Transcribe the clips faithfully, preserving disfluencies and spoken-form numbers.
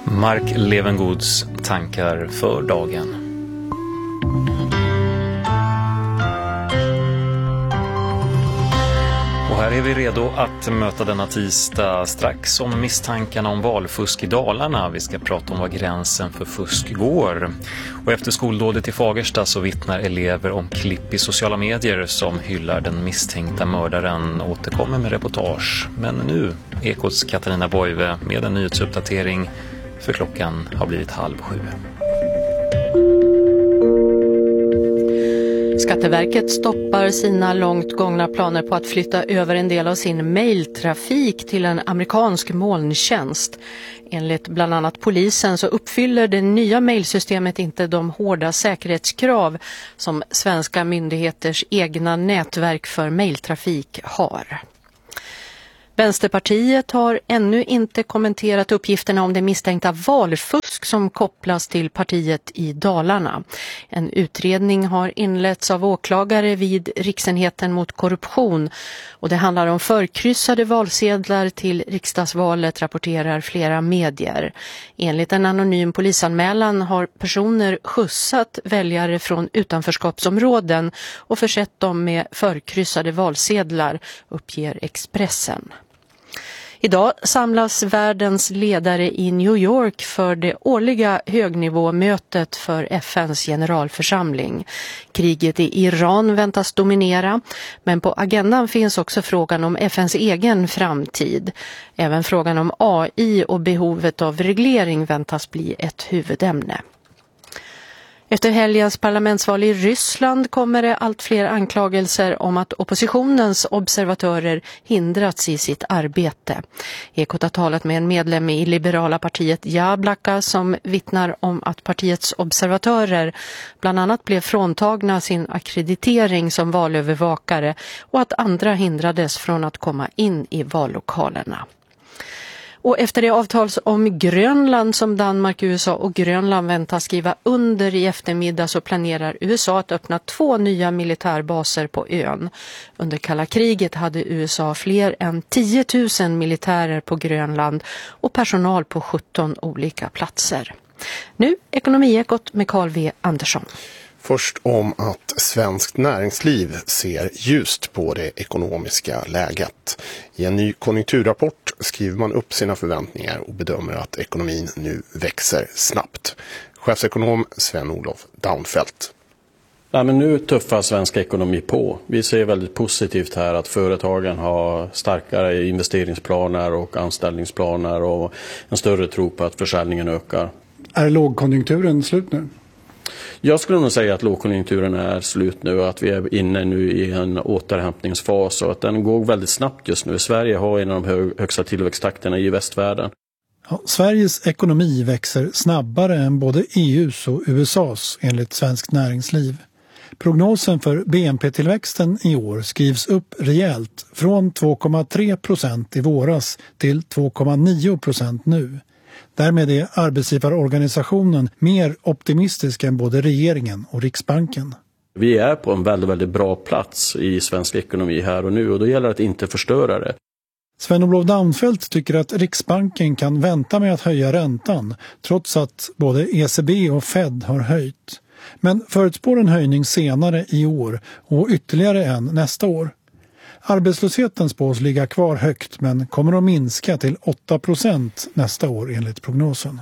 Mark Levengoods tankar för dagen. Och här är vi redo att möta denna tisdag strax om misstankarna om valfusk i Dalarna. Vi ska prata om vad gränsen för fusk går. Och efter skoldådet i Fagersta så vittnar elever om klipp i sociala medier som hyllar den misstänkta mördaren. Återkommer med reportage. Men nu, Ekots Katarina Boive med en nyhetsuppdatering, för klockan har blivit halv sju. Skatteverket stoppar sina långt gångna planer på att flytta över en del av sin mejltrafik till en amerikansk molntjänst. Enligt bland annat polisen så uppfyller det nya mejlsystemet inte de hårda säkerhetskrav som svenska myndigheters egna nätverk för mejltrafik har. Vänsterpartiet har ännu inte kommenterat uppgifterna om det misstänkta valfusk som kopplas till partiet i Dalarna. En utredning har inletts av åklagare vid Riksenheten mot korruption och det handlar om förkryssade valsedlar till riksdagsvalet, rapporterar flera medier. Enligt en anonym polisanmälan har personer skjutsat väljare från utanförskapsområden och försett dem med förkryssade valsedlar, uppger Expressen. Idag samlas världens ledare i New York för det årliga högnivåmötet för F N:s generalförsamling. Kriget i Iran väntas dominera, men på agendan finns också frågan om F N:s egen framtid. Även frågan om A I och behovet av reglering väntas bli ett huvudämne. Efter helgens parlamentsval i Ryssland kommer det allt fler anklagelser om att oppositionens observatörer hindrats i sitt arbete. Ekot har talat med en medlem i liberala partiet Jablaka som vittnar om att partiets observatörer bland annat blev fråntagna sin akkreditering som valövervakare och att andra hindrades från att komma in i vallokalerna. Och efter det avtals om Grönland som Danmark, U S A och Grönland väntas skriva under i eftermiddag så planerar U S A att öppna två nya militärbaser på ön. Under kalla kriget hade U S A fler än tio tusen militärer på Grönland och personal på sjutton olika platser. Nu Ekonomiekot med Carl W. Andersson. Först om att svenskt näringsliv ser ljust på det ekonomiska läget. I en ny konjunkturrapport skriver man upp sina förväntningar och bedömer att ekonomin nu växer snabbt. Chefsekonom Sven-Olof Daunfeldt. Ja, men nu tuffar svensk ekonomi på. Vi ser väldigt positivt här att företagen har starkare investeringsplaner och anställningsplaner och en större tro på att försäljningen ökar. Är lågkonjunkturen slut nu? Jag skulle nog säga att lågkonjunkturen är slut nu och att vi är inne nu i en återhämtningsfas och att den går väldigt snabbt just nu. Sverige har en av de hög, högsta tillväxttakterna i västvärlden. Ja, Sveriges ekonomi växer snabbare än både E U:s och U S A:s enligt Svenskt Näringsliv. Prognosen för B N P-tillväxten i år skrivs upp rejält från två komma tre procent i våras till två komma nio procent nu. Därmed är arbetsgivarorganisationen mer optimistisk än både regeringen och Riksbanken. Vi är på en väldigt, väldigt bra plats i svensk ekonomi här och nu och då gäller det att inte förstöra det. Sven-Olof Daunfeldt tycker att Riksbanken kan vänta med att höja räntan trots att både E C B och Fed har höjt. Men förutspår en höjning senare i år och ytterligare en nästa år. Arbetslösheten spås ligga kvar högt men kommer att minska till åtta procent nästa år enligt prognosen.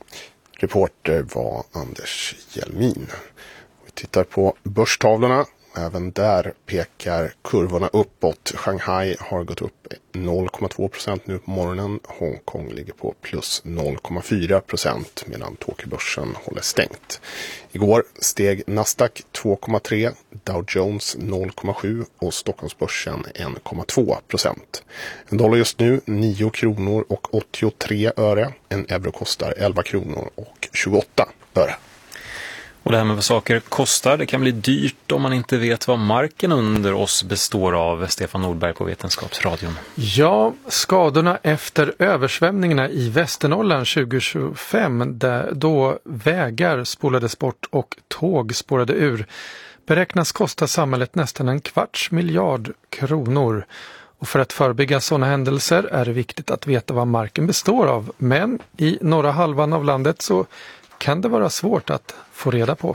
Reporter var Anders Hjelmin. Vi tittar på börstavlorna. Även där pekar kurvorna uppåt. Shanghai har gått upp noll komma två procent nu på morgonen. Hongkong ligger på plus noll komma fyra procent medan Tokyobörsen håller stängt. Igår steg Nasdaq två komma tre, Dow Jones noll komma sju och Stockholmsbörsen en komma två procent. En dollar just nu nio kronor och åttiotre öre. En euro kostar elva kronor och tjugoåtta öre. Och det här med vad saker kostar, det kan bli dyrt om man inte vet vad marken under oss består av. Stefan Nordberg på Vetenskapsradion. Ja, skadorna efter översvämningarna i Västernorrland tjugo tjugofem, där då vägar spolades bort och tåg spårade ur, beräknas kosta samhället nästan en kvarts miljard kronor. Och för att förebygga sådana händelser är det viktigt att veta vad marken består av. Men i norra halvan av landet så kan det vara svårt att få reda på.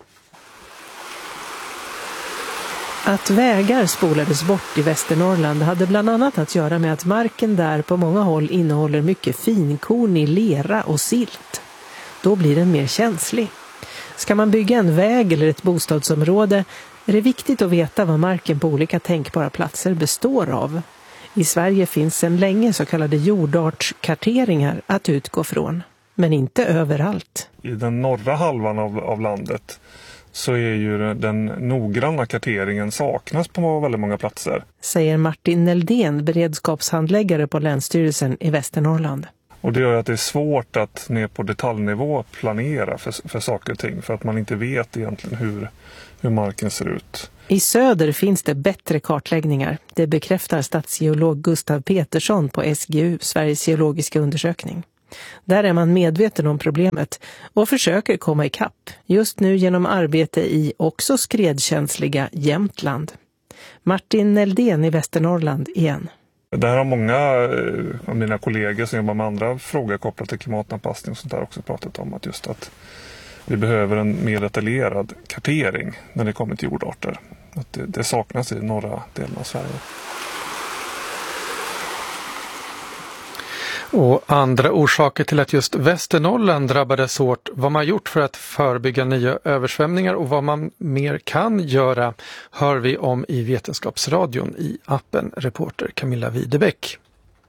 Att vägar spolades bort i Västernorrland hade bland annat att göra med att marken där på många håll innehåller mycket finkornig lera och silt. Då blir den mer känslig. Ska man bygga en väg eller ett bostadsområde är det viktigt att veta vad marken på olika tänkbara platser består av. I Sverige finns sedan länge så kallade jordartskarteringar att utgå från, men inte överallt. I den norra halvan av, av landet så är ju den noggranna karteringen saknas på väldigt många platser. Säger Martin Neldén, beredskapshandläggare på Länsstyrelsen i Västernorrland. Och det gör att det är svårt att ner på detaljnivå planera för, för saker och ting. För att man inte vet egentligen hur, hur marken ser ut. I söder finns det bättre kartläggningar. Det bekräftar stadsgeolog Gustav Petersson på S G U, Sveriges geologiska undersökning. Där är man medveten om problemet och försöker komma ikapp. Just nu genom arbete i också skredkänsliga Jämtland. Martin Neldén i Västernorrland igen. Det här har många av mina kollegor som jobbar med andra frågor kopplat till klimatanpassning och sånt där också pratat om. Att just att vi behöver en mer detaljerad kartering när det kommer till jordarter. Att det, det saknas i norra delen av Sverige. Och andra orsaker till att just Västernorrland drabbades hårt, vad man gjort för att förebygga nya översvämningar och vad man mer kan göra hör vi om i Vetenskapsradion i appen reporter Camilla Widebäck.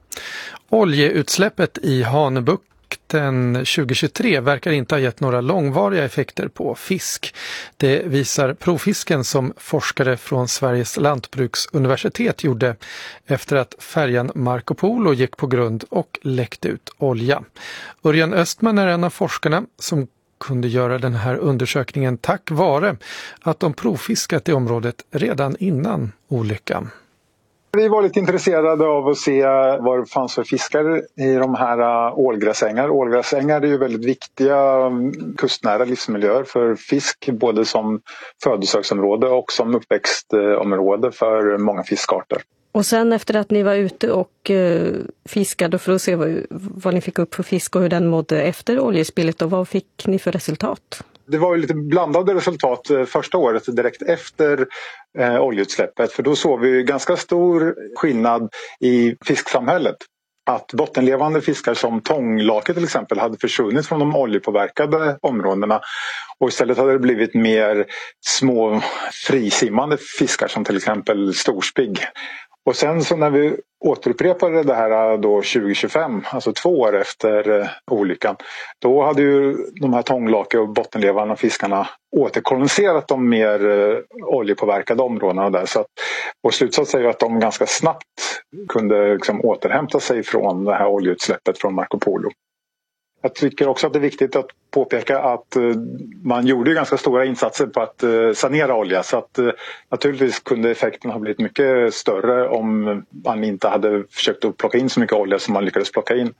Oljeutsläppet i Hanöbukten tjugohundratjugotre verkar inte ha gett några långvariga effekter på fisk. Det visar provfisken som forskare från Sveriges lantbruksuniversitet gjorde efter att färjan Marco Polo gick på grund och läckte ut olja. Örjan Östman är en av forskarna som kunde göra den här undersökningen tack vare att de provfiskat i området redan innan olyckan. Vi var lite intresserade av att se vad det fanns för fiskar i de här ålgräsängar. Ålgräsängar är ju väldigt viktiga kustnära livsmiljöer för fisk, både som födosöksområde och som uppväxtområde för många fiskarter. Och sen efter att ni var ute och eh, fiskade för att se vad, vad ni fick upp för fisk och hur den mådde efter oljespillet, och vad fick ni för resultat? Det var ju lite blandade resultat första året direkt efter eh, oljeutsläppet. För då såg vi ganska stor skillnad i fisksamhället. Att bottenlevande fiskar som tånglake till exempel hade försvunnit från de oljepåverkade områdena. Och istället hade det blivit mer små frisimmande fiskar som till exempel storspigg. Och sen så när vi återupprepade det här då tjugo tjugofem, alltså två år efter eh, olyckan, då hade ju de här tånglake och bottenlevande fiskarna återkoloniserat de mer eh, oljepåverkade områdena där. Så att, och slutsats är ju att de ganska snabbt kunde liksom återhämta sig från det här oljeutsläppet från Marco Polo. Jag tycker också att det är viktigt att påpeka att man gjorde ganska stora insatser på att sanera olja. Så att naturligtvis kunde effekten ha blivit mycket större om man inte hade försökt att plocka in så mycket olja som man lyckades plocka in.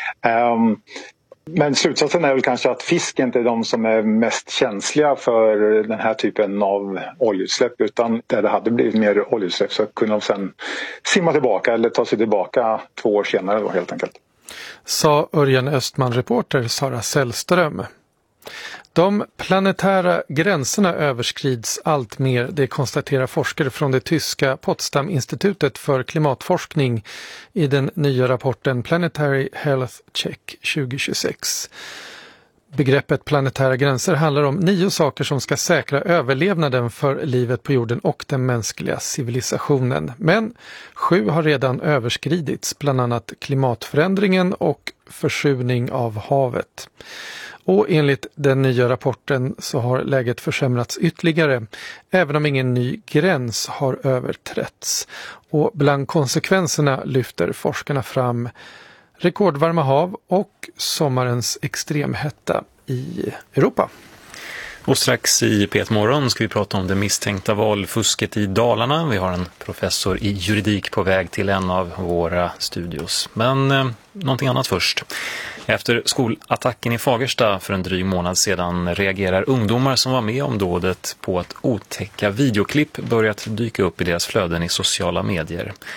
Men slutsatsen är väl kanske att fisk inte är de som är mest känsliga för den här typen av oljeutsläpp. Utan där det hade blivit mer oljeutsläpp så kunde de sedan simma tillbaka eller ta sig tillbaka två år senare då, helt enkelt. Sa Örjan Östman-reporter Sara Sällström. De planetära gränserna överskrids allt mer, det konstaterar forskare från det tyska Potsdam-institutet för klimatforskning i den nya rapporten Planetary Health Check tjugo tjugosex. Begreppet planetära gränser handlar om nio saker som ska säkra överlevnaden för livet på jorden och den mänskliga civilisationen. Men sju har redan överskridits, bland annat klimatförändringen och försurning av havet. Och enligt den nya rapporten så har läget försämrats ytterligare, även om ingen ny gräns har överträtts. Och bland konsekvenserna lyfter forskarna fram rekordvarma hav och sommarens extremhetta i Europa. Och strax i P ett Morgon ska vi prata om det misstänkta valfusket i Dalarna. Vi har en professor i juridik på väg till en av våra studios. Men eh, någonting annat först. Efter skolattacken i Fagersta för en dryg månad sedan reagerar ungdomar som var med om dådet på att otäcka videoklipp börjat dyka upp i deras flöden i sociala medier.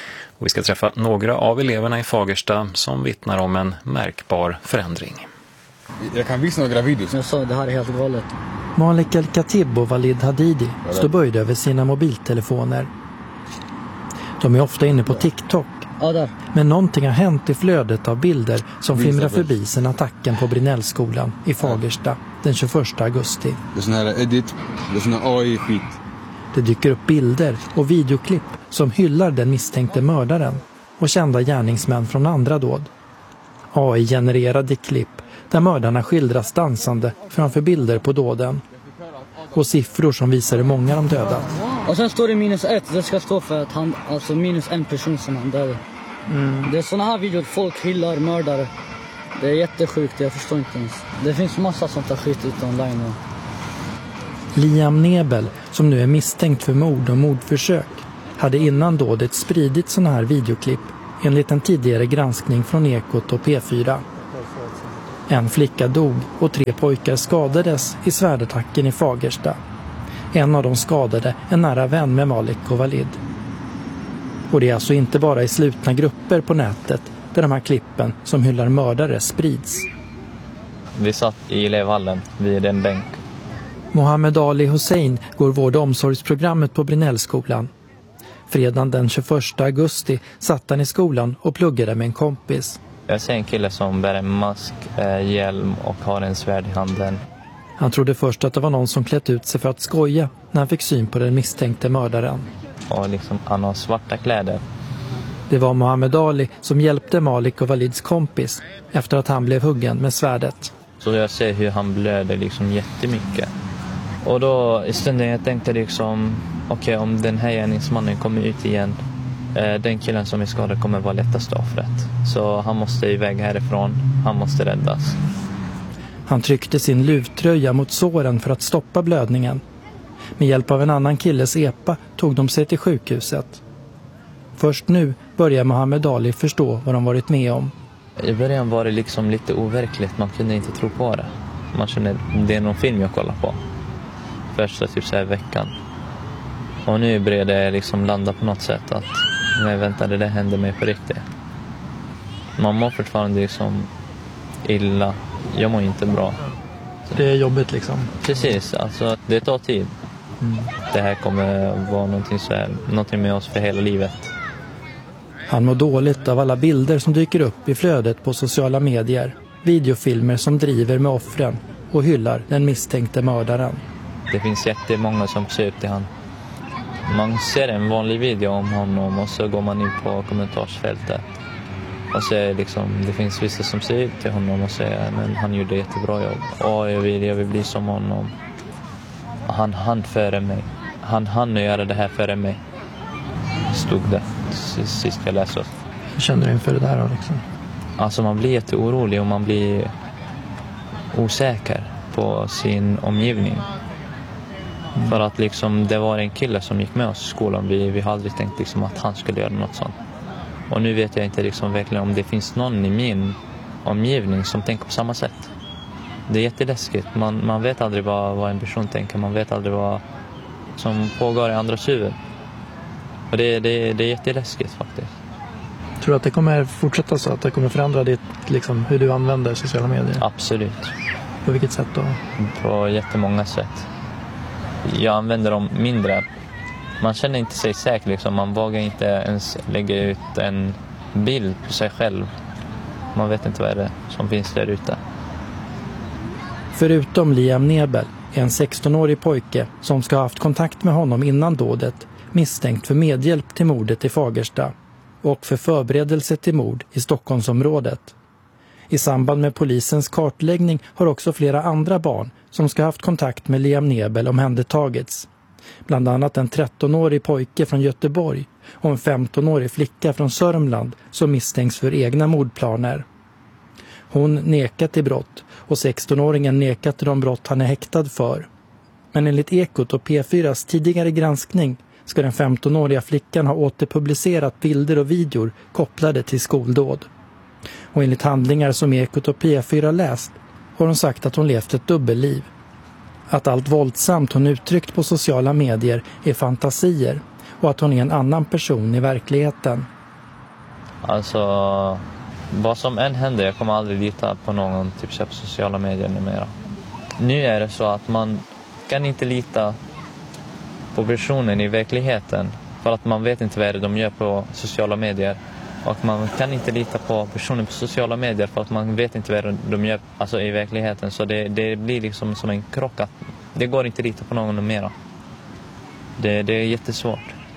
Och vi ska träffa några av eleverna i Fagersta som vittnar om en märkbar förändring. Jag kan visa några videos. Jag sa det här är helt galet. Malik El-Khatib och Walid Hadidi står böjda över sina mobiltelefoner. De är ofta inne på TikTok. Ja, där. Men någonting har hänt i flödet av bilder som flimrar förbi sen attacken på Brinellskolan i Fagersta den tjugoförsta augusti. Det är sån här edit, det är sån här A I-skit. Det dyker upp bilder och videoklipp som hyllar den misstänkte mördaren och kända gärningsmän från andra dåd. A I-genererade klipp där mördarna skildras dansande framför bilder på dåden. Och siffror som visar hur många de dödat. Och sen står det minus ett, det ska stå för att han, alltså minus en person som han dödade. Mm. Det är såna här videor, folk hyllar mördare. Det är jättesjukt, jag förstår inte ens. Det finns massa sånt här skit ute online. Och... Liam Nebel, som nu är misstänkt för mord och mordförsök, hade innan dådet spridit såna här videoklipp enligt en tidigare granskning från Ekot och P fyra. En flicka dog och tre pojkar skadades i svärdattacken i Fagersta. En av dem skadade en nära vän med Malik och Walid. Och det är alltså inte bara i slutna grupper på nätet där de här klippen som hyllar mördare sprids. Vi satt i elevhallen vid en bänk. Mohammed Ali Hussein går vård- och omsorgsprogrammet på Brinellskolan. Fredagen den tjugoförsta augusti satt han i skolan och pluggade med en kompis. Jag ser en kille som bär en mask, eh, hjälm och har en svärd i handen. Han trodde först att det var någon som klätt ut sig för att skoja när han fick syn på den misstänkte mördaren. Och liksom, han har svarta kläder. Det var Mohammed Ali som hjälpte Malik och Walids kompis efter att han blev huggen med svärdet. Så jag ser hur han blöder liksom jättemycket. Och då i stunden jag tänkte liksom, okej, okay, om den här gärningsmannen kommer ut igen, eh, den killen som är skadad kommer vara lättast offret. Så han måste iväg härifrån, han måste räddas. Han tryckte sin luvtröja mot såren för att stoppa blödningen. Med hjälp av en annan killes epa tog de sig till sjukhuset. Först nu börjar Mohammed Ali förstå vad de varit med om. I början var det liksom lite overkligt, man kunde inte tro på det. Man kände, det är någon film jag kollar på. Första typ så här veckan. Och nu börjar det liksom landa på något sätt att, nej vänta, det där hände mig på riktigt. Man mår fortfarande liksom illa. Jag mår inte bra. Det är jobbigt liksom. Precis, alltså det tar tid. Mm. Det här kommer vara någonting, så här, någonting med oss för hela livet. Han mår dåligt av alla bilder som dyker upp i flödet på sociala medier. Videofilmer som driver med offren och hyllar den misstänkte mördaren. Det finns jättemånga som ser upp till han. Man ser en vanlig video om honom och så går man in på kommentarsfältet. Och så är liksom, det finns vissa som säger till honom och säger men han gjorde jättebra jobb. Och jag vill, jag vill bli som honom. Han hann före mig. Han hann göra det här före mig. Stod det sist jag läste. Hur känner du inför det där då liksom? Alltså man blir jätteorolig och man blir osäker på sin omgivning. Mm. För att liksom det var en kille som gick med oss i skolan. Vi, vi har aldrig tänkt liksom att han skulle göra något sånt. Och nu vet jag inte liksom verkligen om det finns någon i min omgivning som tänker på samma sätt. Det är jätteläskigt. Man, man vet aldrig vad, vad en person tänker. Man vet aldrig vad som pågår i andras huvud. Och det, det, det är jätteläskigt faktiskt. Tror du att det kommer fortsätta så? Att det kommer förändra ditt, liksom, hur du använder sociala medier? Absolut. På vilket sätt då? På jättemånga sätt. Jag använder dem mindre. Man känner inte sig säker liksom. Man vågar inte ens lägga ut en bild på sig själv. Man vet inte vad det är som finns där ute. Förutom Liam Nebel är en sexton-årig pojke som ska ha haft kontakt med honom innan dådet misstänkt för medhjälp till mordet i Fagersta och för förberedelse till mord i Stockholmsområdet. I samband med polisens kartläggning har också flera andra barn som ska ha haft kontakt med Liam Nebel omhändertagits. Bland annat en tretton-årig pojke från Göteborg och en femton-årig flicka från Sörmland som misstänks för egna mordplaner. Hon nekat till brott och sexton-åringen nekat till de brott han är häktad för. Men enligt Ekot och P fyras tidigare granskning ska den femton-åriga flickan ha återpublicerat bilder och videor kopplade till skoldåd. Och enligt handlingar som Ekot och P fyra läst har hon sagt att hon levt ett dubbelliv. Att allt våldsamt hon uttryckt på sociala medier är fantasier och att hon är en annan person i verkligheten. Alltså, vad som än händer, jag kommer aldrig lita på någon typ på sociala medier numera. Nu är det så att man kan inte lita på personen i verkligheten för att man vet inte vad det de gör på sociala medier. Och man kan inte lita på personen på sociala medier för att man vet inte vad de gör alltså i verkligheten. Så det, det blir liksom som en krock. Att det går inte att lita på någon mera. Det, det är jättesvårt.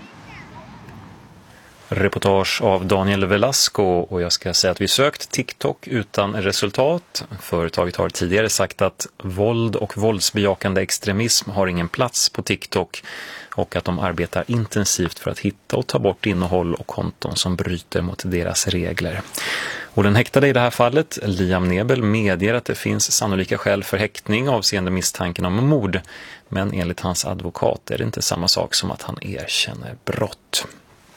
Reportage av Daniel Velasco, och jag ska säga att vi sökt TikTok utan resultat. Företaget har tidigare sagt att våld och våldsbejakande extremism har ingen plats på TikTok och att de arbetar intensivt för att hitta och ta bort innehåll och konton som bryter mot deras regler. Och den häktade i det här fallet, Liam Nebel, medger att det finns sannolika skäl för häktning avseende misstanken om mord, men enligt hans advokat är det inte samma sak som att han erkänner brott.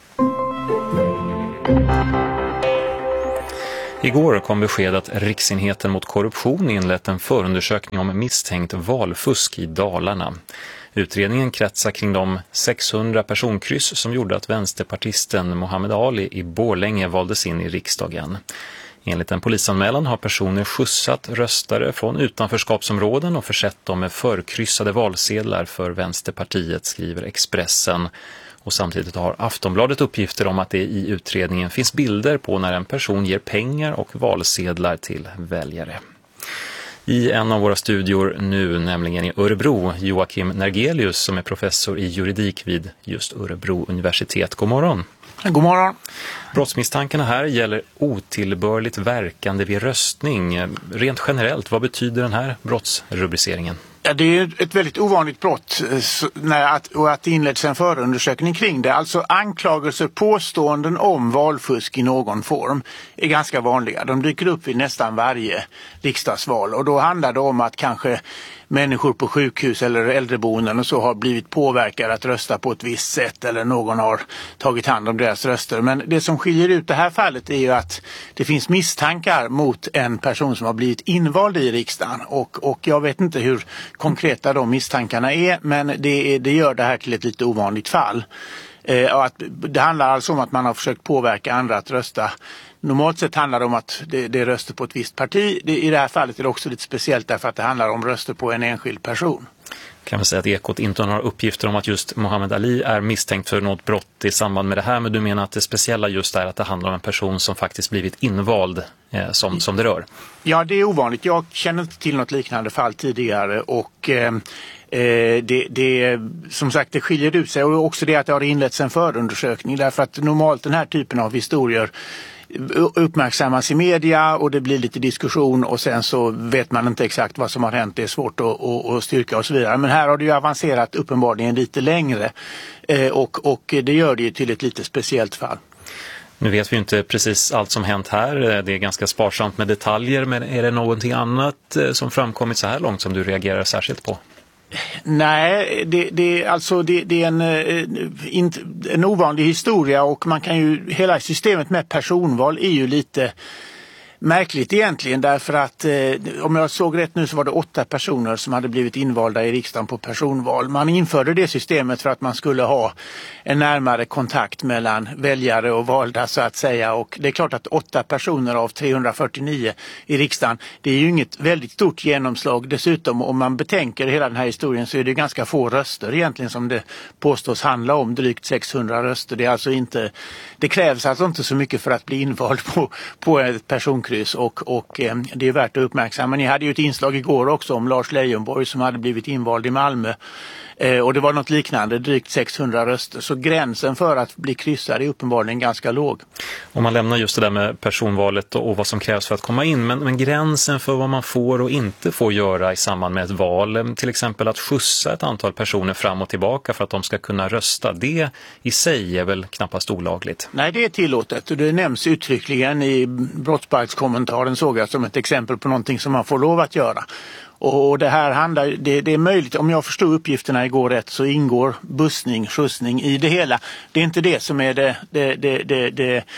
Igår kom besked att Riksenheten mot korruption inlett en förundersökning om misstänkt valfusk i Dalarna. Utredningen kretsar kring de sexhundra personkryss som gjorde att vänsterpartisten Mohammed Ali i Borlänge valdes in i riksdagen. Enligt en polisanmälan har personer skjutsat röstare från utanförskapsområden och försett dem med förkryssade valsedlar för Vänsterpartiet, skriver Expressen. Och samtidigt har Aftonbladet uppgifter om att det i utredningen finns bilder på när en person ger pengar och valsedlar till väljare. I en av våra studior nu, nämligen i Örebro, Joakim Nergelius som är professor i juridik vid just Örebro universitet. God morgon. God morgon. Brottsmisstankarna här gäller otillbörligt verkande vid röstning. Rent generellt, vad betyder den här brottsrubriceringen? Ja, det är ett väldigt ovanligt brott när att, och att det inleds en förundersökning kring det. Alltså anklagelser, påståenden om valfusk i någon form är ganska vanliga. De dyker upp vid nästan varje riksdagsval och då handlar det om att kanske människor på sjukhus eller äldreboenden och så har blivit påverkade att rösta på ett visst sätt eller någon har tagit hand om deras röster. Men det som skiljer ut det här fallet är ju att det finns misstankar mot en person som har blivit invald i riksdagen och, och jag vet inte hur konkreta de misstankarna är, men det, är, det gör det här till ett lite ovanligt fall. Eh, att det handlar alltså om att man har försökt påverka andra att rösta. Normalt sett handlar det om att det, det är röster på ett visst parti. Det, I det här fallet är det också lite speciellt därför att det handlar om röster på en enskild person. Kan man säga att Ekot inte har uppgifter om att just Mohammed Ali är misstänkt för något brott i samband med det här, men du menar att det speciella just är att det handlar om en person som faktiskt blivit invald eh, som, som det rör? Ja, det är ovanligt. Jag känner inte till något liknande fall tidigare och eh, det, det, som sagt, det skiljer ut sig och också det att det har inletts en förundersökning därför att normalt den här typen av historier uppmärksammas i media och det blir lite diskussion och sen så vet man inte exakt vad som har hänt, det är svårt att, att, att styrka och så vidare. Men här har det ju avancerat uppenbarligen lite längre eh, och, och det gör det ju till ett lite speciellt fall. Nu vet vi inte precis allt som hänt här, det är ganska sparsamt med detaljer, men är det någonting annat som framkommit så här långt som du reagerar särskilt på? Nej, det, det, alltså det, det är en, en, en ovanlig historia och man kan ju, hela systemet med personval är ju lite märkligt egentligen därför att eh, om jag såg rätt nu så var det åtta personer som hade blivit invalda i riksdagen på personval. Man införde det systemet för att man skulle ha en närmare kontakt mellan väljare och valda så att säga och det är klart att åtta personer av trehundrafyrtionio i riksdagen det är ju inget väldigt stort genomslag. Dessutom om man betänker hela den här historien så är det ganska få röster egentligen som det påstås handla om, drygt sexhundra röster. Det är alltså inte, det krävs alltså inte så mycket för att bli invald på, på ett person Och, och eh, det är värt att uppmärksamma. Ni hade ju ett inslag igår också om Lars Leijonborg som hade blivit invald i Malmö. Eh, och det var något liknande, drygt sexhundra röster. Så gränsen för att bli kryssad är uppenbarligen ganska låg. Om man lämnar just det där med personvalet och, och vad som krävs för att komma in. Men, men gränsen för vad man får och inte får göra i samband med ett val. Till exempel att skjutsa ett antal personer fram och tillbaka för att de ska kunna rösta. Det i sig är väl knappast olagligt? Nej, det är tillåtet. Och det nämns uttryckligen i brottsbalkskommentaren såg jag som ett exempel på någonting som man får lov att göra. Och det här handlar, det, det är möjligt, om jag förstår uppgifterna igår rätt så ingår bussning, skjutsning i det hela. Det är inte det som är det, det, det, det, det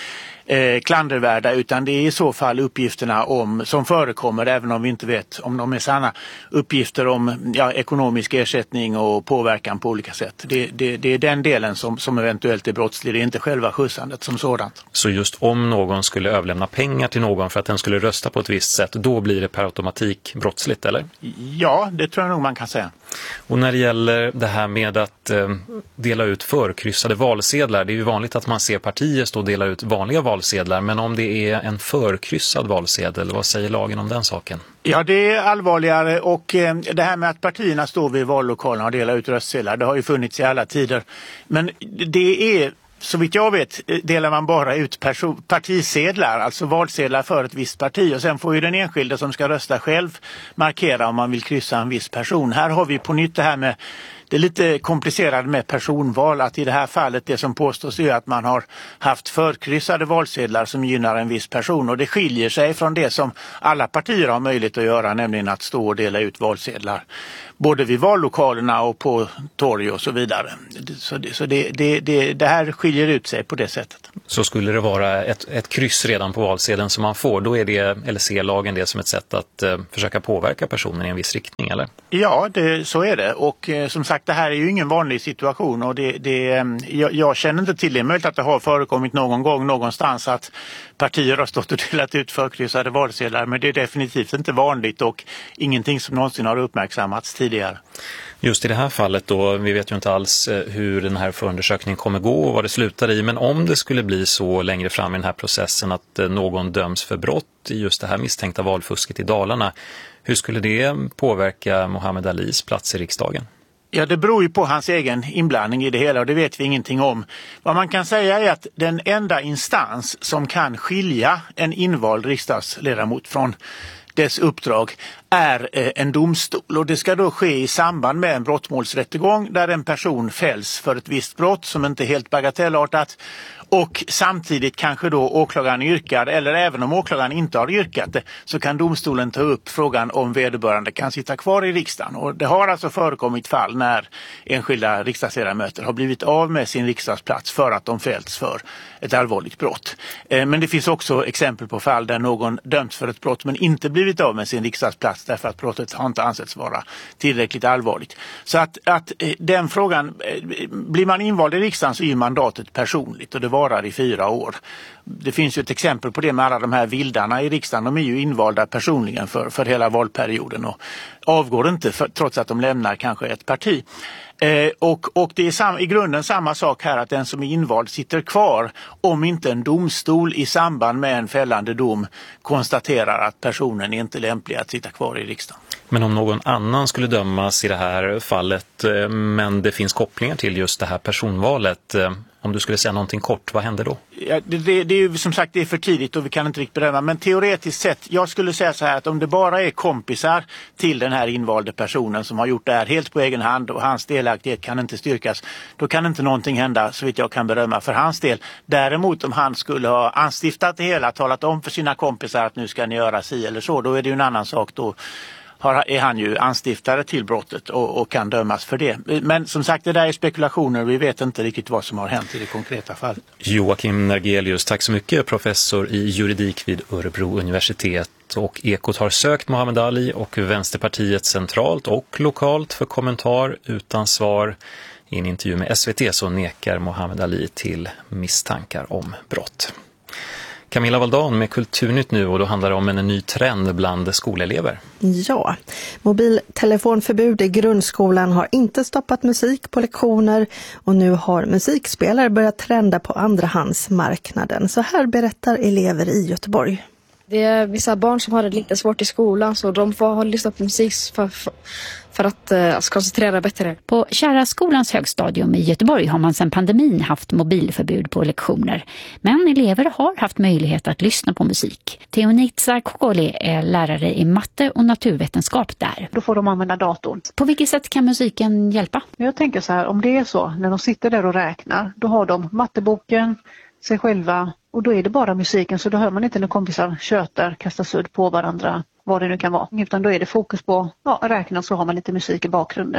eh, klandervärda, utan det är i så fall uppgifterna om, som förekommer, även om vi inte vet om de är sanna, uppgifter om ja, ekonomisk ersättning och påverkan på olika sätt. Det, det, det är den delen som, som eventuellt är brottslig, det är inte själva skjutsandet som sådant. Så just om någon skulle överlämna pengar till någon för att den skulle rösta på ett visst sätt, då blir det per automatik brottsligt, eller? Ja, det tror jag nog man kan säga. Och när det gäller det här med att eh, dela ut förkryssade valsedlar, det är ju vanligt att man ser partier stå och dela ut vanliga valsedlar, men om det är en förkryssad valsedel, vad säger lagen om den saken? Ja, det är allvarligare, och eh, det här med att partierna står vid vallokalerna och delar ut röstsedlar, det har ju funnits i alla tider. Men det är, så vitt jag vet, delar man bara ut perso- partisedlar, alltså valsedlar för ett visst parti, och sen får ju den enskilde som ska rösta själv markera om man vill kryssa en viss person. Här har vi på nytt det här med, det är lite komplicerat med personval, att i det här fallet det som påstås är att man har haft förkryssade valsedlar som gynnar en viss person, och det skiljer sig från det som alla partier har möjlighet att göra, nämligen att stå och dela ut valsedlar både vid vallokalerna och på torg och så vidare. Så, det, så det, det, det, det här skiljer ut sig på det sättet. Så skulle det vara ett, ett kryss redan på valsedeln som man får, då är det, eller ser lagen det som ett sätt att eh, försöka påverka personen i en viss riktning, eller? Ja, det, så är det. Och eh, som sagt, det här är ju ingen vanlig situation, och det, det, eh, jag, jag känner inte till det. Möjligt att det har förekommit någon gång någonstans att partier har stått och delat ut förkryssade valsedlar, men det är definitivt inte vanligt och ingenting som någonsin har uppmärksammats tidigare. Just i det här fallet då, vi vet ju inte alls hur den här förundersökningen kommer gå och vad det slutar i, men om det skulle bli så längre fram i den här processen att någon döms för brott i just det här misstänkta valfusket i Dalarna, hur skulle det påverka Muhammad Alis plats i riksdagen? Ja, det beror ju på hans egen inblandning i det hela, och det vet vi ingenting om. Vad man kan säga är att den enda instans som kan skilja en invald riksdagsledamot från dess uppdrag är en domstol, och det ska då ske i samband med en brottmålsrättegång där en person fälls för ett visst brott som inte är helt bagatellartat, och samtidigt kanske då åklagaren yrkar, eller även om åklagaren inte har yrkat det, så kan domstolen ta upp frågan om vederbörande kan sitta kvar i riksdagen. Och det har alltså förekommit fall när enskilda riksdagsledamöter har blivit av med sin riksdagsplats för att de fällts för ett allvarligt brott. Men det finns också exempel på fall där någon dömts för ett brott men inte blivit av med sin riksdagsplats därför att brottet har inte ansetts vara tillräckligt allvarligt. Så att, att den frågan, blir man invald i riksdagen så är mandatet personligt, och det varar i fyra år. Det finns ju ett exempel på det med alla de här vildarna i riksdagen. De är ju invalda personligen för, för hela valperioden och avgår inte för, trots att de lämnar kanske ett parti. Eh, och, och det är sam, i grunden samma sak här, att den som är invald sitter kvar om inte en domstol i samband med en fällande dom konstaterar att personen är inte lämplig att sitta kvar i riksdagen. Men om någon annan skulle dömas i det här fallet, men det finns kopplingar till just det här personvalet, om du skulle säga någonting kort, vad händer då? Ja, det, det, det är ju som sagt det är för tidigt och vi kan inte riktigt bedöma, men teoretiskt sett, jag skulle säga så här att om det bara är kompisar till den här invalde personen som har gjort det här helt på egen hand och hans delaktighet kan inte styrkas, då kan inte någonting hända så vitt jag kan bedöma för hans del. Däremot om han skulle ha anstiftat det hela, talat om för sina kompisar att nu ska ni göra si eller så, då är det ju en annan sak. Då har, är han ju anstiftare till brottet och, och kan dömas för det. Men som sagt, det där är spekulationer, vi vet inte riktigt vad som har hänt i det konkreta fallet. Joakim Nergelius, tack så mycket, professor i juridik vid Örebro universitet. Och Ekot har sökt Muhammad Ali och Vänsterpartiet centralt och lokalt för kommentar utan svar. I en intervju med S V T så nekar Muhammad Ali till misstankar om brott. Camilla Valdan med Kulturnytt nu, och då handlar det om en ny trend bland skolelever. Ja, mobiltelefonförbud i grundskolan har inte stoppat musik på lektioner, och nu har musikspelare börjat trenda på andrahandsmarknaden. Så här berättar elever i Göteborg. Det är vissa barn som har det lite svårt i skolan, så de får lyssna på musik för, för, för att uh, koncentrera bättre. På Kära skolans högstadium i Göteborg har man sedan pandemin haft mobilförbud på lektioner. Men elever har haft möjlighet att lyssna på musik. Teonitsa Kokoli är lärare i matte och naturvetenskap där. Då får de använda datorn. På vilket sätt kan musiken hjälpa? Jag tänker så här, om det är så, när de sitter där och räknar, då har de matteboken, sig själva, och då är det bara musiken, så då hör man inte när kompisar tjötar, kastar sudd på varandra, vad det nu kan vara. Utan då är det fokus på ja, räkna, så har man lite musik i bakgrunden.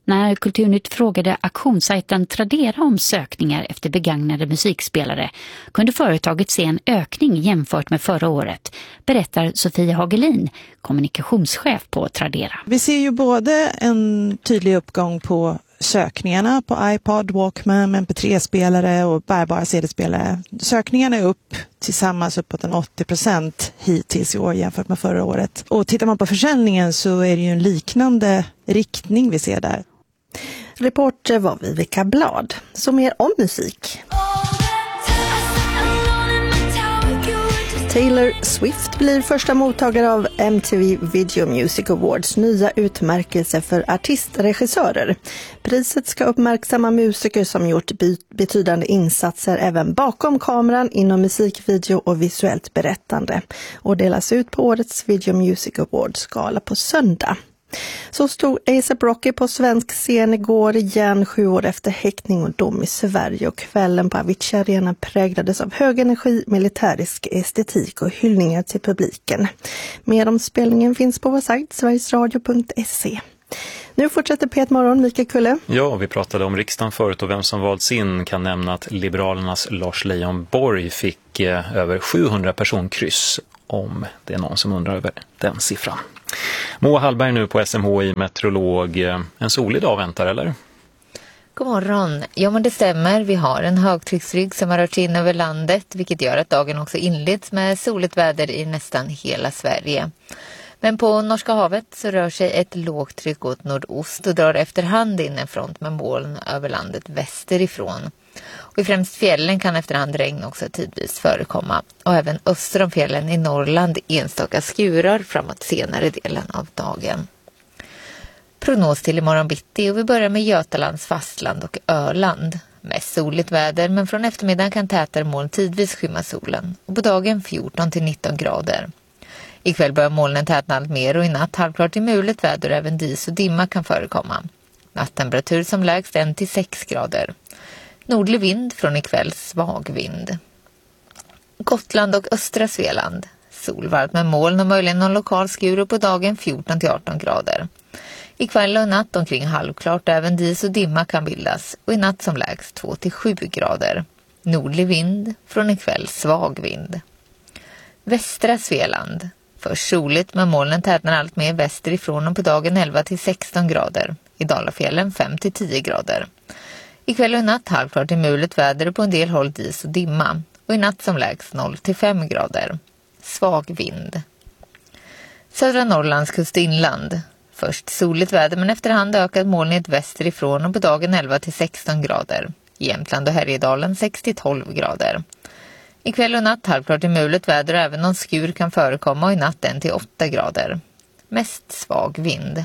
När Kulturnytt frågade auktionssajten Tradera om sökningar efter begagnade musikspelare kunde företaget se en ökning jämfört med förra året, berättar Sofia Hagelin, kommunikationschef på Tradera. Vi ser ju både en tydlig uppgång på sökningarna på iPod, Walkman, M P tre-spelare och bärbara C D-spelare. Sökningarna är upp tillsammans uppåt en åttio procent hittills i år jämfört med förra året. Och tittar man på försäljningen så är det ju en liknande riktning vi ser där. Reporter var Vivica Blad. Så mer om musik. Taylor Swift blir första mottagare av M T V Video Music Awards nya utmärkelse för artistregissörer. Priset ska uppmärksamma musiker som gjort betydande insatser även bakom kameran inom musikvideo och visuellt berättande och delas ut på årets Video Music Awards-gala på söndag. Så stod A$AP Rocky på svensk scen igår igen, sju år efter häktning och dom i Sverige, och kvällen på Avicii Arena präglades av hög energi, militärisk estetik och hyllningar till publiken. Mer om spelningen finns på vår sajt sverigesradio punkt se. Nu fortsätter P ett Morgon, Mikael Kulle. Ja, vi pratade om riksdagen förut och vem som valts in. Kan nämna att Liberalernas Lars Leijonborg fick eh, över sjuhundra personkryss, om det är någon som undrar över den siffran. Moa Hallberg nu på S M H I, meteorolog. En solig dag väntar, eller? God morgon. Ja, men det stämmer. Vi har en högtrycksrygg som har rört in över landet, vilket gör att dagen också inleds med soligt väder i nästan hela Sverige. Men på Norska havet så rör sig ett lågtryck åt nordost och drar efterhand in en front med moln över landet västerifrån. Och i främst fjällen kan efterhand regn också tidvis förekomma. Och även öster om fjällen i Norrland enstaka skurar framåt senare delen av dagen. Prognos till imorgon bitti, och vi börjar med Götalands fastland och Öland. Mest soligt väder, men från eftermiddagen kan tätare moln tidvis skymma solen. Och på dagen fjorton till nitton grader. Ikväll börjar molnen tätna allt mer och i natt halvklart till mulet väder och även dis och dimma kan förekomma. Nattemperatur som lägst en till sex grader. Nordlig vind från ikväll svag vind. Gotland och östra Svealand. Solvarmt med moln och möjligen någon lokal skur, och på dagen fjorton till arton grader. Ikväll och natt omkring halvklart även dis och dimma kan bildas, och i natt som lägst två till sju grader. Nordlig vind från ikväll svag vind. Västra Svealand. Först soligt med molnen tätnar allt mer västerifrån och på dagen elva till sexton grader. I Dalafjällen fem till tio grader. Ikväll och natt halvklart till mulet väder och på en del håll dis och dimma. Och i natt som lägst noll till fem grader. Svag vind. Södra Norrlands kustinland. Först soligt väder men efterhand ökad molnighet västerifrån och på dagen elva till sexton grader. I Jämtland och Härjedalen sex till tolv grader. Ikväll och natt halvklart till mulet väder och även någon skur kan förekomma, och i natt en till åtta grader. Mest svag vind.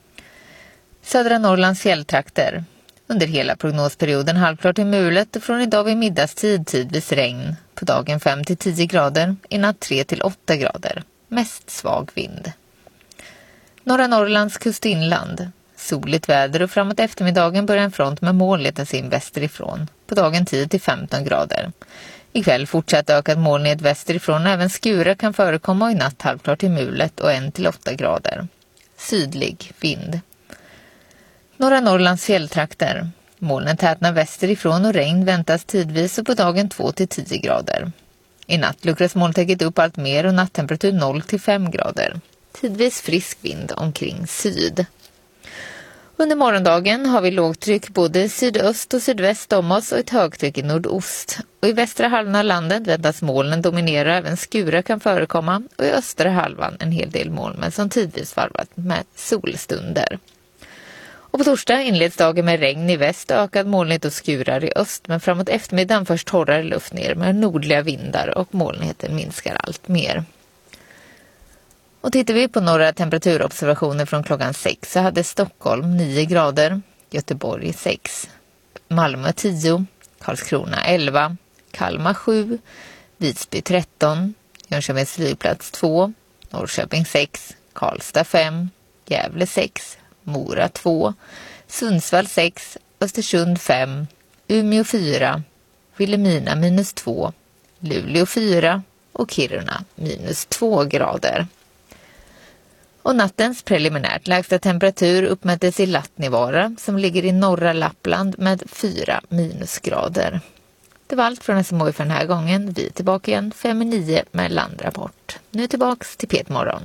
Södra Norrlands fjälltrakter. Under hela prognosperioden halvklart till mulet och från idag vid middagstid tidvis regn. På dagen fem till tio grader, i natt tre till åtta grader. Mest svag vind. Norra Norrlands kustinland. Soligt väder och framåt eftermiddagen börjar en front med moln letas in västerifrån. På dagen tio till femton grader. Ikväll fortsatt ökad molnighet västerifrån och även skurar kan förekomma, och i natt halvklart till mulet och en till åtta grader. Sydlig vind. Norra Norrlands fjälltrakter. Molnen tätnar västerifrån och regn väntas tidvis och på dagen två till tio grader. I natt luckras molntäcket upp allt mer och nattemperatur noll till fem grader. Tidvis frisk vind omkring syd. Under morgondagen har vi lågtryck både sydöst och sydväst om oss och ett högtryck i nordost. Och i västra halvan av landet väntas molnen dominera, även skurar kan förekomma, och i östra halvan en hel del moln men som tidvis varvat med solstunder. Och på torsdag inleds dagen med regn i väst, ökad molnighet och skurar i öst, men framåt eftermiddagen först torrare luft ner med nordliga vindar och molnigheten minskar allt mer. Och tittar vi på några temperaturobservationer från klockan sex så hade Stockholm nio grader, Göteborg sex, Malmö tio, Karlskrona elva, Kalmar sju, Visby tretton, Jönköpings flygplats två, Norrköping sex, Karlstad fem, Gävle sex, Mora två, Sundsvall sex, Östersund fem, Umeå fyra, Vilhelmina minus två, Luleå fyra och Kiruna minus två grader. Och nattens preliminärt lägsta temperatur uppmättes i Lattnivara som ligger i norra Lappland med fyra minusgrader. Det var allt från S M H I för den här gången. Vi är tillbaka igen fem i nio med landrapport. Nu tillbaks till P ett morgon.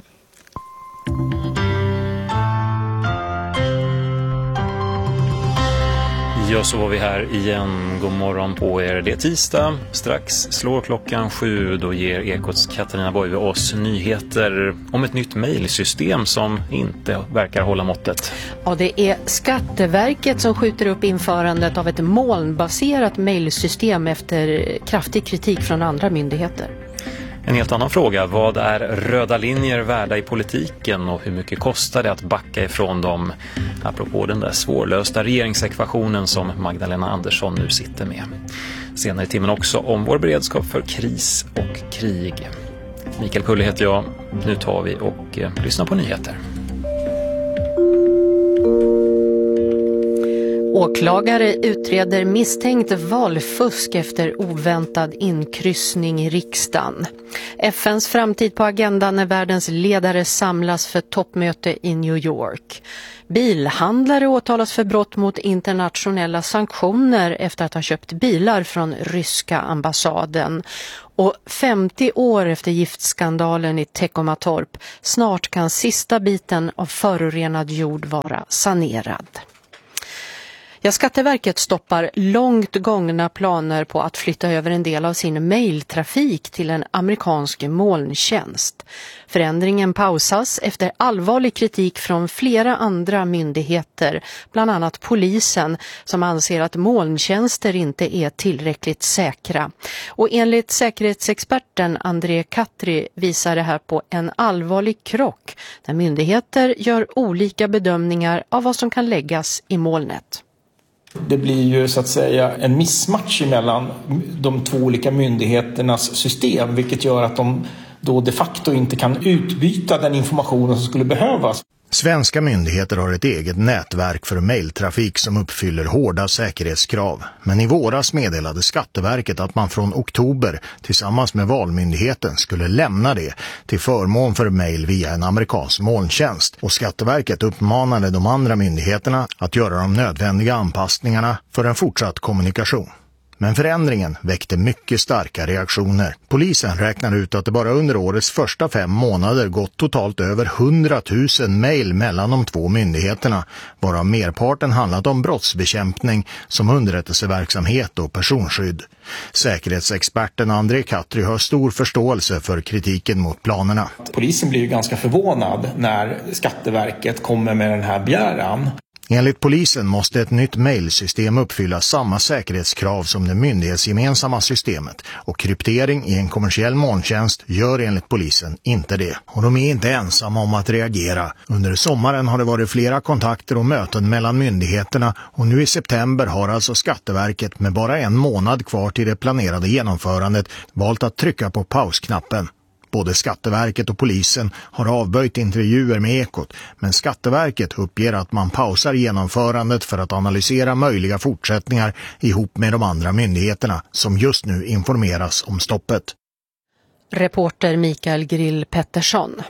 Ja, så var vi här igen. God morgon på er. Det är tisdag. Strax slår klockan sju. Då ger Ekots Katarina Boive oss nyheter om ett nytt mejlsystem som inte verkar hålla måttet. Ja, det är Skatteverket som skjuter upp införandet av ett molnbaserat mejlsystem efter kraftig kritik från andra myndigheter. En helt annan fråga. Vad är röda linjer värda i politiken och hur mycket kostar det att backa ifrån dem? Apropå den där svårlösta regeringsekvationen som Magdalena Andersson nu sitter med. Senare i timmen också om vår beredskap för kris och krig. Mikael Kulle heter jag. Nu tar vi och eh, lyssnar på nyheter. Åklagare utreder misstänkt valfusk efter oväntad inkryssning i riksdagen. F N:s framtid på agendan när världens ledare samlas för toppmöte i New York. Bilhandlare åtalas för brott mot internationella sanktioner efter att ha köpt bilar från ryska ambassaden. Och femtio år efter giftskandalen i Teckomatorp, snart kan sista biten av förorenad jord vara sanerad. Ja, Skatteverket stoppar långt gångna planer på att flytta över en del av sin mejltrafik till en amerikansk molntjänst. Förändringen pausas efter allvarlig kritik från flera andra myndigheter, bland annat polisen, som anser att molntjänster inte är tillräckligt säkra. Och enligt säkerhetsexperten André Katri visar det här på en allvarlig krock där myndigheter gör olika bedömningar av vad som kan läggas i molnet. Det blir ju så att säga en missmatch mellan de två olika myndigheternas system, vilket gör att de då de facto inte kan utbyta den informationen som skulle behövas. Svenska myndigheter har ett eget nätverk för mejltrafik som uppfyller hårda säkerhetskrav. Men i våras meddelade Skatteverket att man från oktober tillsammans med Valmyndigheten skulle lämna det till förmån för mejl via en amerikansk molntjänst. Och Skatteverket uppmanade de andra myndigheterna att göra de nödvändiga anpassningarna för en fortsatt kommunikation. Men förändringen väckte mycket starka reaktioner. Polisen räknar ut att det bara under årets första fem månader gått totalt över hundratusen mejl mellan de två myndigheterna, varav merparten handlat om brottsbekämpning som underrättelseverksamhet och personskydd. Säkerhetsexperten André Katri har stor förståelse för kritiken mot planerna. Polisen blir ju ganska förvånad när Skatteverket kommer med den här begäran. Enligt polisen måste ett nytt mejlsystem uppfylla samma säkerhetskrav som det myndighetsgemensamma systemet, och kryptering i en kommersiell molntjänst gör enligt polisen inte det. Och de är inte ensamma om att reagera. Under sommaren har det varit flera kontakter och möten mellan myndigheterna, och nu i september har alltså Skatteverket med bara en månad kvar till det planerade genomförandet valt att trycka på pausknappen. Både Skatteverket och polisen har avböjt intervjuer med Ekot, men Skatteverket uppger att man pausar genomförandet för att analysera möjliga fortsättningar ihop med de andra myndigheterna som just nu informeras om stoppet. Reporter Mikael Grill Pettersson.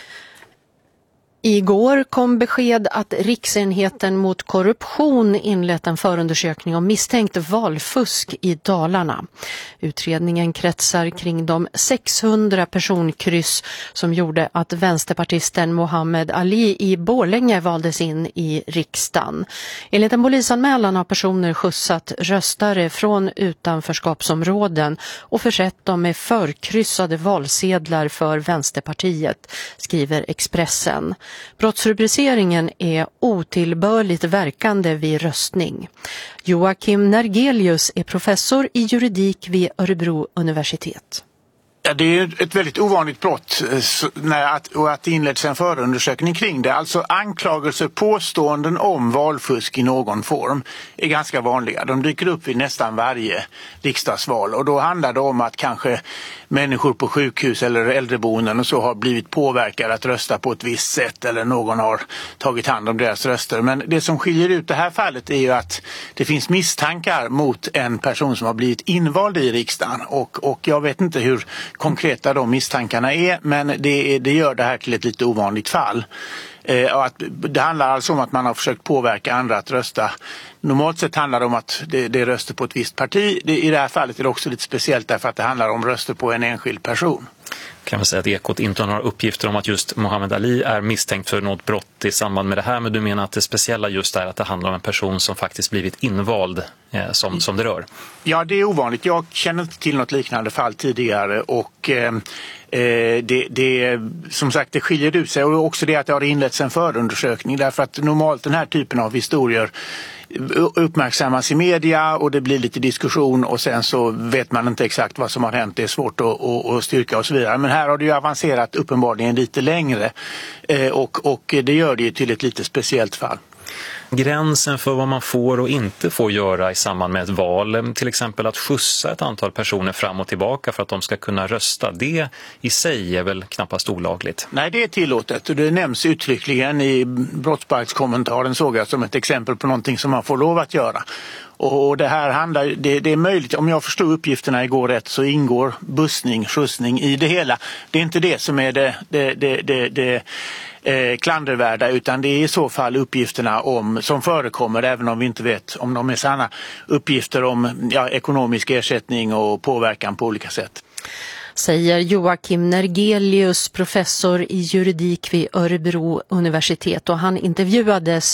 Igår kom besked att Riksenheten mot korruption inlett en förundersökning om misstänkt valfusk i Dalarna. Utredningen kretsar kring de sexhundra personkryss som gjorde att vänsterpartisten Mohammed Ali i Borlänge valdes in i riksdagen. Enligt en polisanmälan har personer skjutsat röstare från utanförskapsområden och försett dem med förkryssade valsedlar för Vänsterpartiet, skriver Expressen. Brottsrubriceringen är otillbörligt verkande vid röstning. Joakim Nergelius är professor i juridik vid Örebro universitet. Ja, det är ett väldigt ovanligt brott när att, och att det inleds en förundersökning kring det. Alltså anklagelser, påståenden om valfusk i någon form är ganska vanliga. De dyker upp vid nästan varje riksdagsval, och då handlar det om att kanske människor på sjukhus eller äldreboenden och så har blivit påverkade att rösta på ett visst sätt eller någon har tagit hand om deras röster. Men det som skiljer ut det här fallet är ju att det finns misstankar mot en person som har blivit invald i riksdagen och, och jag vet inte hur konkreta de misstankarna är, men det, det gör det här till ett lite ovanligt fall. Eh, att det handlar alltså om att man har försökt påverka andra att rösta. Normalt sett handlar det om att det, det är röster på ett visst parti. Det, i det här fallet är det också lite speciellt därför att det handlar om röster på en enskild person. Kan man säga att Ekot inte har några uppgifter om att just Muhammad Ali är misstänkt för något brott i samband med det här, men du menar att det speciella just är att det handlar om en person som faktiskt blivit invald eh, som, som det rör? Ja, det är ovanligt. Jag känner inte till något liknande fall tidigare och eh, det, det, som sagt, det skiljer ut sig och också det att det har inletts en förundersökning därför att normalt den här typen av historier uppmärksammas i media och det blir lite diskussion och sen så vet man inte exakt vad som har hänt. Det är svårt att, att, att styrka och så vidare. Men här har det ju avancerat uppenbarligen lite längre eh, och, och det gör det ju till ett lite speciellt fall. Gränsen för vad man får och inte får göra i samband med ett val, till exempel att skjutsa ett antal personer fram och tillbaka för att de ska kunna rösta, det i sig är väl knappast olagligt? Nej, det är tillåtet och det nämns uttryckligen i brottsbalkskommentaren, såg jag som ett exempel på någonting som man får lov att göra. Och det här handlar, det, det är möjligt, om jag förstod uppgifterna igår rätt så ingår bussning, skjutsning i det hela. Det är inte det som är det, det, det, det, det eh, klandervärda utan det är i så fall uppgifterna om, som förekommer även om vi inte vet om de är sanna, uppgifter om ja, ekonomisk ersättning och påverkan på olika sätt. Säger Joakim Nergelius, professor i juridik vid Örebro universitet och han intervjuades